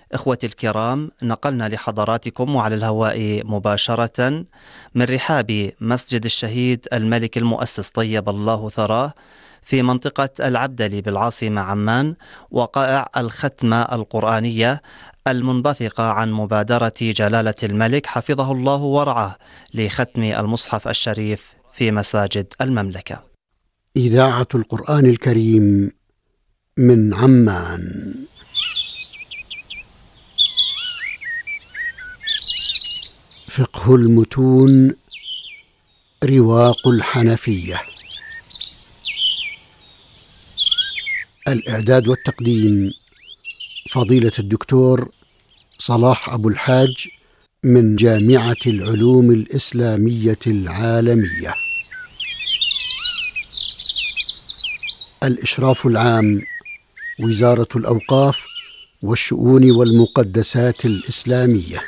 إخوتي الكرام، نقلنا لحضراتكم وعلى الهواء مباشرة من رحاب مسجد الشهيد الملك المؤسس طيب الله ثراه في منطقة العبدلي بالعاصمة عمان، وقائع الختمة القرآنية المنبثقة عن مبادرة جلالة الملك حفظه الله ورعاه لختم المصحف الشريف في مساجد المملكة. إذاعة القرآن الكريم من عمان. فقه المتون، رواق الحنفية. الإعداد والتقديم فضيلة الدكتور صلاح أبو الحاج من جامعة العلوم الإسلامية العالمية. الإشراف العام وزارة الأوقاف والشؤون والمقدسات الإسلامية.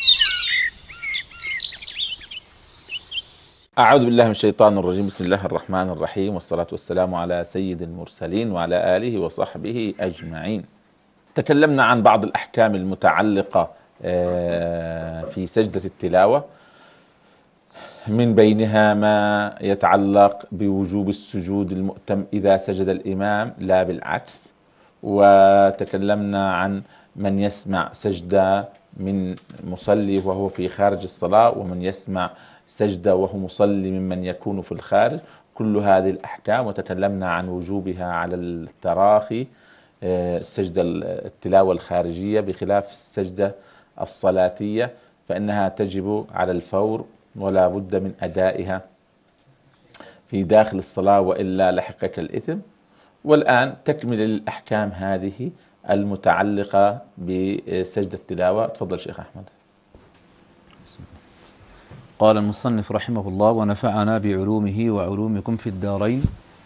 أعوذ بالله من الشيطان الرجيم. بسم الله الرحمن الرحيم، والصلاة والسلام على سيد المرسلين وعلى آله وصحبه أجمعين. تكلمنا عن بعض الأحكام المتعلقة في سجدة التلاوة، من بينها ما يتعلق بوجوب السجود المؤتم إذا سجد الإمام لا بالعكس، وتكلمنا عن من يسمع سجدة من مصلي وهو في خارج الصلاة، ومن يسمع سجدة وهو مصلي ممن يكون في الخارج، كل هذه الأحكام، وتكلمنا عن وجوبها على التراخي، السجدة التلاوة الخارجية بخلاف السجدة الصلاتية فإنها تجب على الفور ولا بد من أدائها في داخل الصلاة وإلا لحقك الإثم. والآن تكمل الأحكام هذه المتعلقة بسجدة التلاوة. تفضل شيخ أحمد. قال المصنف رحمه الله: ونفعنا بعلومه وعلومكم في الدارين.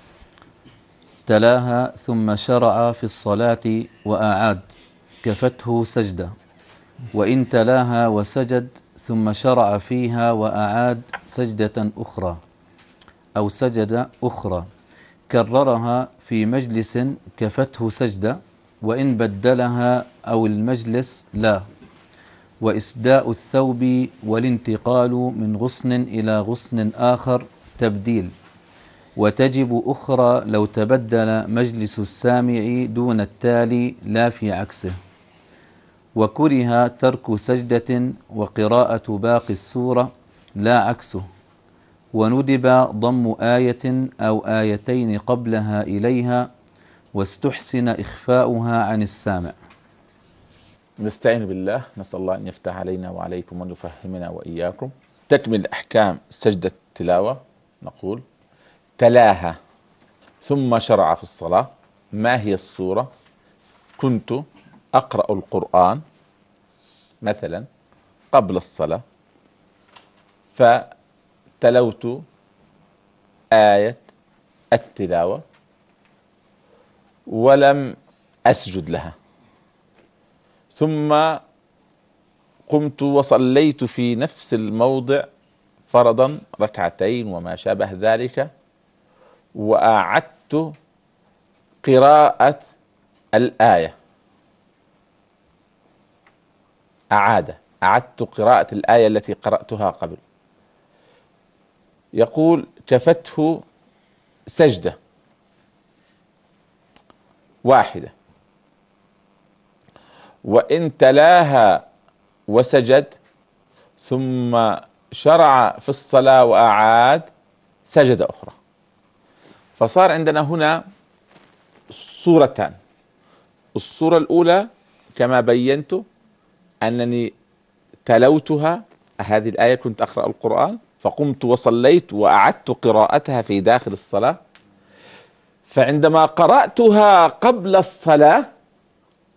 تلاها ثم شرع في الصلاة وأعاد كفته سجدة، وإن تلاها وسجد ثم شرع فيها وأعاد سجدة أخرى أو سجد أخرى كررها في مجلس كفته سجدة، وإن بدلها أو المجلس لا. وإسداء الثوب والانتقال من غصن إلى غصن آخر تبديل، وتجب أخرى لو تبدل مجلس السامع دون التالي لا في عكسه. وكره ترك سجدة وقراءة باقي السورة لا عكسه. وندب ضم آية أو آيتين قبلها إليها، واستحسن إخفاؤها عن السامع. نستعين بالله، نسأل الله أن يفتح علينا وعليكم وأن يفهمنا وإياكم. تكمل أحكام سجدة التلاوة. نقول: تلاها ثم شرع في الصلاة. ما هي الصورة؟ كنت أقرأ القرآن مثلا قبل الصلاة، فتلوت آية التلاوة ولم أسجد لها، ثم قمت وصليت في نفس الموضع فرضا ركعتين وما شابه ذلك، وأعدت قراءة الآية. أعدت قراءة الآية التي قرأتها قبل. يقول: كفته سجدة واحدة، وإن تلاها وسجد ثم شرع في الصلاة وأعاد سجدة أخرى. فصار عندنا هنا صورتان. الصورة الأولى كما بينت أنني تلوتها، هذه الآية كنت أقرأ القرآن فقمت وصليت وأعدت قراءتها في داخل الصلاة، فعندما قرأتها قبل الصلاة